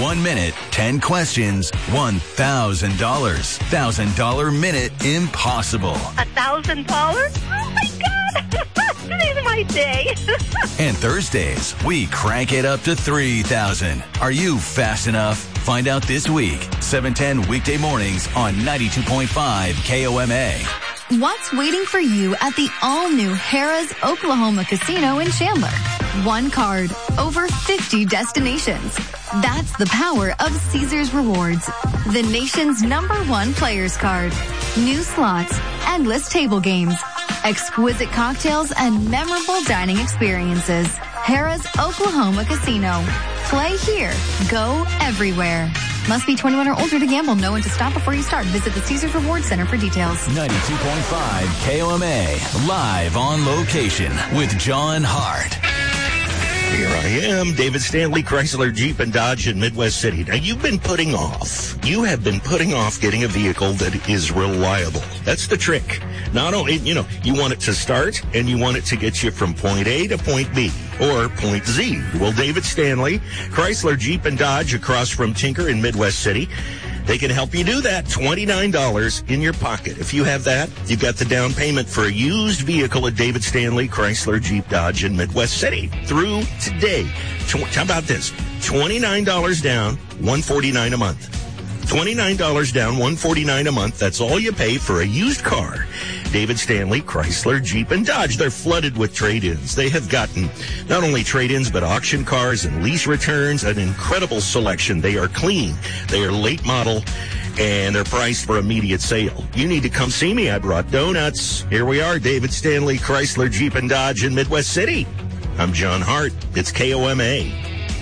1 minute, 10 questions, $1,000. $1,000 minute impossible. $1,000? Oh my God! Today's my day. And Thursdays, we crank it up to $3,000. Are you fast enough? Find out this week. 7:10 weekday mornings on 92.5 KOMA. What's waiting for you at the all-new Harrah's Oklahoma Casino in Chandler? One card, over 50 destinations. That's the power of Caesars Rewards, the nation's #1 players card. New slots, endless table games, exquisite cocktails, and memorable dining experiences. Harrah's Oklahoma Casino. Play here. Go everywhere. Must be 21 or older to gamble. Know when to stop before you start. Visit the Caesars Rewards Center for details. 92.5 KOMA, live on location with John Hart. Here I am, David Stanley, Chrysler, Jeep, and Dodge in Midwest City. Now, you have been putting off getting a vehicle that is reliable. That's the trick. Not only, you want it to start, and you want it to get you from point A to point B, or point Z. Well, David Stanley, Chrysler, Jeep, and Dodge across from Tinker in Midwest City. They can help you do that. $29 in your pocket. If you have that, you've got the down payment for a used vehicle at David Stanley, Chrysler, Jeep, Dodge in Midwest City through today. How about this? $29 down, $149 a month. $29 down, $149 a month. That's all you pay for a used car. David Stanley, Chrysler, Jeep, and Dodge. They're flooded with trade-ins. They have gotten not only trade-ins, but auction cars and lease returns, an incredible selection. They are clean. They are late model, and they're priced for immediate sale. You need to come see me. I brought donuts. Here we are, David Stanley, Chrysler, Jeep, and Dodge in Midwest City. I'm John Hart. It's KOMA.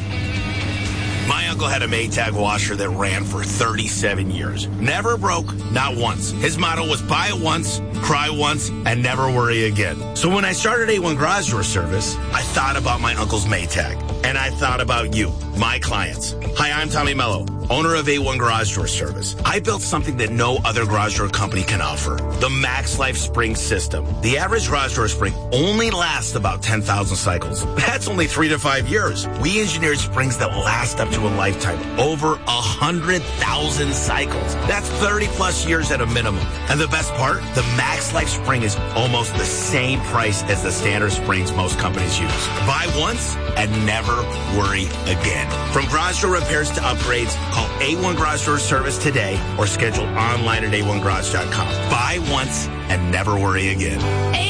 My uncle had a Maytag washer that ran for 37 years. Never broke, not once. His motto was buy it once, cry once, and never worry again. So when I started A1 Garage Door Service, I thought about my uncle's Maytag. And I thought about you, my clients. Hi, I'm Tommy Mello, owner of A1 Garage Door Service. I built something that no other garage door company can offer, the Max Life Spring System. The average garage door spring only lasts about 10,000 cycles. That's only 3 to 5 years. We engineered springs that last up to a lifetime, over 100,000 cycles. That's 30 plus years at a minimum. And the best part, the Max Life Spring is almost the same price as the standard springs most companies use. Buy once and never worry again. From garage door repairs to upgrades, call A1 Garage Door Service today or schedule online at a1garage.com. Buy once and never worry again.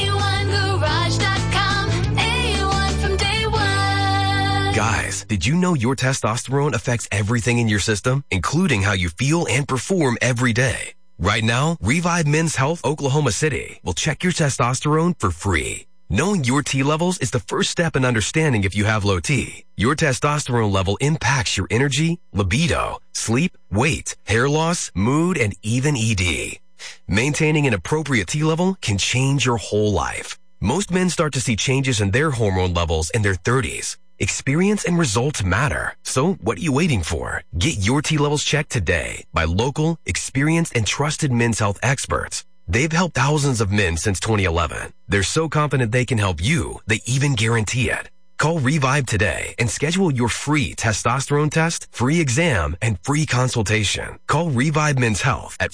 A1garage.com. A1 from day one. Guys, did you know your testosterone affects everything in your system, including how you feel and perform every day? Right now, Revive Men's Health Oklahoma City will check your testosterone for free. Knowing your T levels is the first step in understanding if you have low T. Your testosterone level impacts your energy, libido, sleep, weight, hair loss, mood, and even ED. Maintaining an appropriate T level can change your whole life. Most men start to see changes in their hormone levels in their 30s. Experience and results matter. So what are you waiting for? Get your T levels checked today by local, experienced, and trusted men's health experts. They've helped thousands of men since 2011. They're so confident they can help you, they even guarantee it. Call Revive today and schedule your free testosterone test, free exam, and free consultation. Call Revive Men's Health at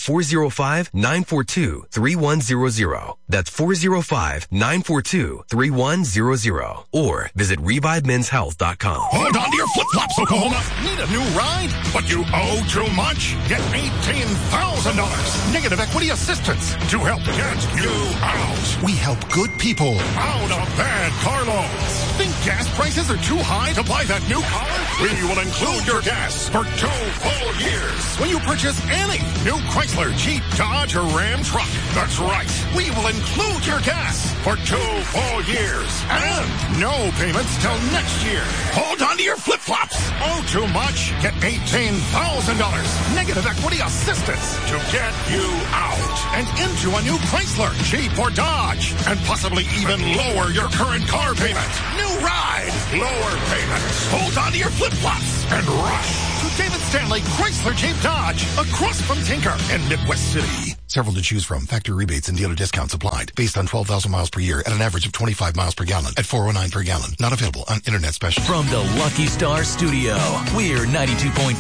405-942-3100. That's 405-942-3100. Or visit ReviveMen'sHealth.com. Hold on to your flip-flops, Oklahoma. Need a new ride, but you owe too much? Get $18,000 negative equity assistance to help get you out. We help good people out of bad car loans. Think gas prices are too high to buy that new car? We will include your gas for 2 full years when you purchase any new Chrysler, Jeep, Dodge, or Ram truck. That's right. We will include your gas for 2 full years and no payments till next year. Hold on to your flip-flops. Owe too much? Get $18,000 negative equity assistance to get you out and into a new Chrysler, Jeep, or Dodge, and possibly even lower your current car payment. New ride, lower payments. Hold on to your flip-flops and rush to David Stanley, Chrysler, Jeep, Dodge, across from Tinker in Midwest City. Several to choose from. Factory rebates and dealer discounts applied. Based on 12,000 miles per year at an average of 25 miles per gallon at $4.09 per gallon. Not available on Internet Special. From the Lucky Star Studio, we're 92.5